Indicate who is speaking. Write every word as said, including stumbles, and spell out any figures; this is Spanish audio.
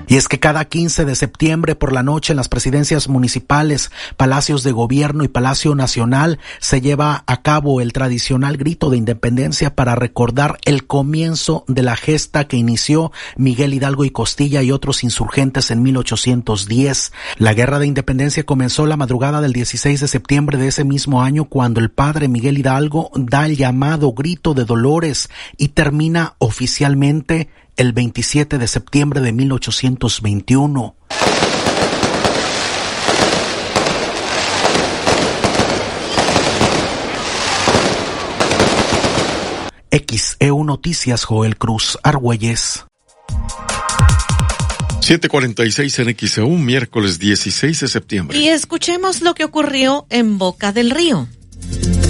Speaker 1: Y es que cada quince de septiembre por la noche en las presidencias municipales, palacios de gobierno y Palacio Nacional se lleva a cabo el tradicional grito de independencia para recordar el comienzo de la gesta que inició Miguel Hidalgo y Costilla y otros insurgentes en mil ochocientos diez. La guerra de independencia comenzó la madrugada del dieciséis de septiembre de ese mismo año cuando el padre Miguel Hidalgo da el llamado grito de Dolores y termina oficialmente el veintisiete de septiembre de mil ochocientos veintiuno. X E U Noticias, Joel Cruz Argüelles.
Speaker 2: siete cuarenta y seis en X E U, miércoles dieciséis de septiembre.
Speaker 3: Y escuchemos lo que ocurrió en Boca del Río.